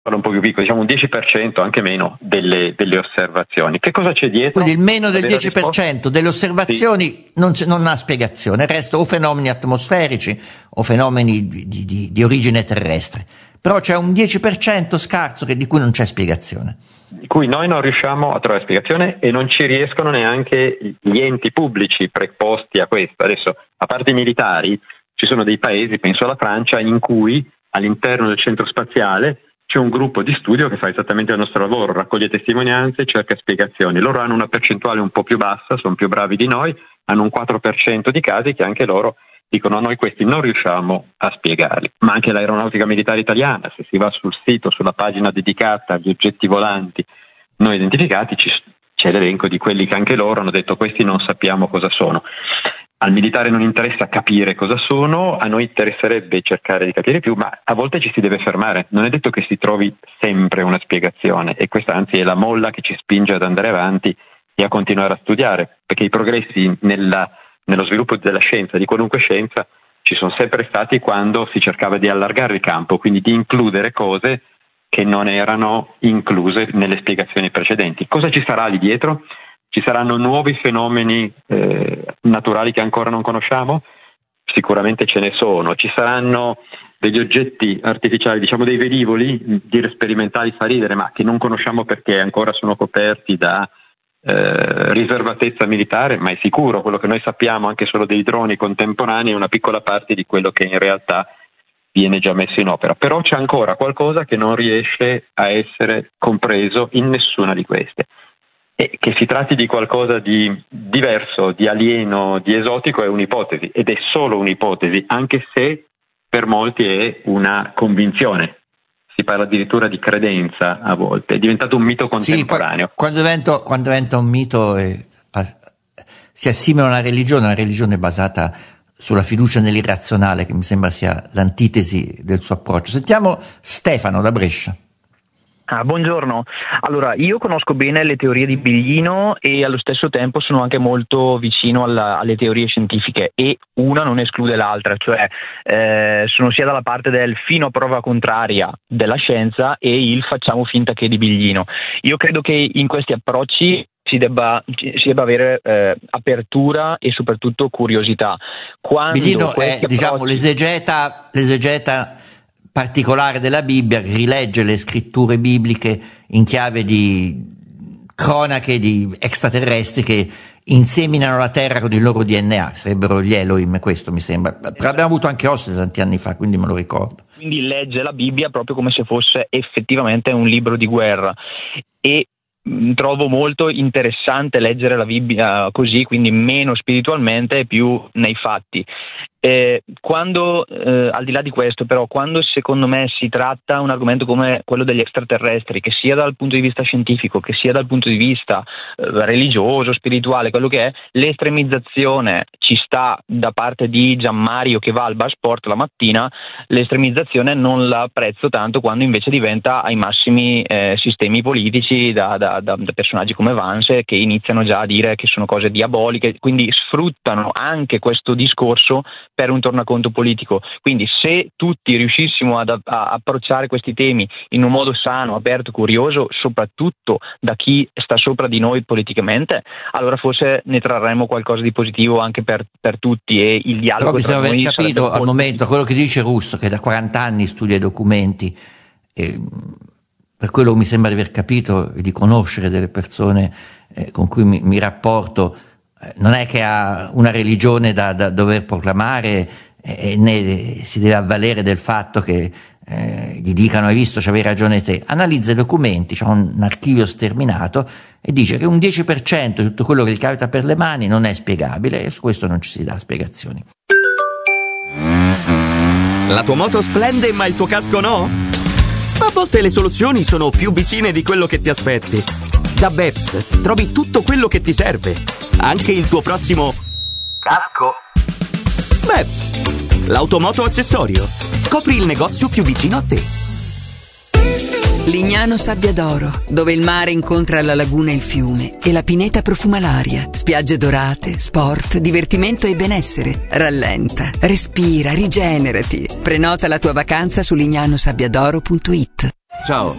un po' più piccolo, diciamo un 10%, anche meno, delle osservazioni. Che cosa c'è dietro? Quindi il meno del 10% delle osservazioni non ha spiegazione, il resto o fenomeni atmosferici o fenomeni di origine terrestre. Però c'è un 10% scarso di cui non c'è spiegazione. Di cui noi non riusciamo a trovare spiegazione e non ci riescono neanche gli enti pubblici preposti a questo. Adesso, a parte i militari, ci sono dei paesi, penso alla Francia, in cui all'interno del centro spaziale c'è un gruppo di studio che fa esattamente il nostro lavoro, raccoglie testimonianze, cerca spiegazioni. Loro hanno una percentuale un po' più bassa, sono più bravi di noi, hanno un 4% di casi che anche loro dicono: noi questi non riusciamo a spiegarli. Ma anche l'aeronautica militare italiana, se si va sul sito, sulla pagina dedicata agli oggetti volanti non identificati, c'è l'elenco di quelli che anche loro hanno detto: questi non sappiamo cosa sono. Al militare non interessa capire cosa sono, a noi interesserebbe cercare di capire più, ma a volte ci si deve fermare. Non è detto che si trovi sempre una spiegazione, e questa anzi è la molla che ci spinge ad andare avanti e a continuare a studiare, perché i progressi nello sviluppo della scienza, di qualunque scienza, ci sono sempre stati quando si cercava di allargare il campo, quindi di includere cose che non erano incluse nelle spiegazioni precedenti. Cosa ci sarà lì dietro? Ci saranno nuovi fenomeni naturali che ancora non conosciamo? Sicuramente ce ne sono. Ci saranno degli oggetti artificiali, diciamo dei velivoli, dire sperimentali fa ridere, ma che non conosciamo perché ancora sono coperti da riservatezza militare, ma è sicuro. Quello che noi sappiamo anche solo dei droni contemporanei è una piccola parte di quello che in realtà viene già messo in opera. Però c'è ancora qualcosa che non riesce a essere compreso in nessuna di queste. E che si tratti di qualcosa di diverso, di alieno, di esotico è un'ipotesi, ed è solo un'ipotesi, anche se per molti è una convinzione. Si parla addirittura di credenza a volte, è diventato un mito contemporaneo. Sì, quando diventa un mito si assimila a una religione basata sulla fiducia nell'irrazionale, che mi sembra sia l'antitesi del suo approccio. Sentiamo Stefano da Brescia. Buongiorno. Allora, io conosco bene le teorie di Biglino e allo stesso tempo sono anche molto vicino alle teorie scientifiche, e una non esclude l'altra, cioè sono sia dalla parte del fino a prova contraria della scienza e il facciamo finta che di Biglino. Io credo che in questi approcci si debba avere apertura e soprattutto curiosità. Biglino è, diciamo, l'esegeta particolare della Bibbia, che rilegge le scritture bibliche in chiave di cronache di extraterrestri che inseminano la terra con il loro DNA, sarebbero gli Elohim, questo mi sembra. Abbiamo avuto anche Oste tanti anni fa, quindi me lo ricordo. Quindi legge la Bibbia proprio come se fosse effettivamente un libro di guerra, e trovo molto interessante leggere la Bibbia così, quindi meno spiritualmente e più nei fatti. Quando al di là di questo, però, quando secondo me si tratta un argomento come quello degli extraterrestri, che sia dal punto di vista scientifico, che sia dal punto di vista religioso, spirituale, quello che è, l'estremizzazione ci sta da parte di Gianmario che va al bar sport la mattina. L'estremizzazione non la apprezzo tanto quando invece diventa ai massimi sistemi politici da personaggi come Vance, che iniziano già a dire che sono cose diaboliche, quindi sfruttano anche questo discorso per un tornaconto politico. Quindi se tutti riuscissimo a approcciare questi temi in un modo sano, aperto, curioso, soprattutto da chi sta sopra di noi politicamente, allora forse ne trarremo qualcosa di positivo anche per tutti, e il dialogo tra noi. Però bisogna aver capito al momento quello che dice Russo, che da 40 anni studia i documenti, e per quello mi sembra di aver capito e di conoscere delle persone con cui mi rapporto. Non è che ha una religione da dover proclamare, né si deve avvalere del fatto che gli dicano: hai visto, c'avevi ragione te. Analizza i documenti, c'è un archivio sterminato e dice che un 10% di tutto quello che gli capita per le mani non è spiegabile, e su questo non ci si dà spiegazioni. La tua moto splende ma il tuo casco no? A volte le soluzioni sono più vicine di quello che ti aspetti. Da Beps trovi tutto quello che ti serve, anche il tuo prossimo casco. Beps, l'automoto accessorio. Scopri il negozio più vicino a te. Lignano Sabbia d'Oro, dove il mare incontra la laguna e il fiume e la pineta profuma l'aria. Spiagge dorate, sport, divertimento e benessere. Rallenta, respira, rigenerati. Prenota la tua vacanza su lignanosabbiadoro.it. Ciao,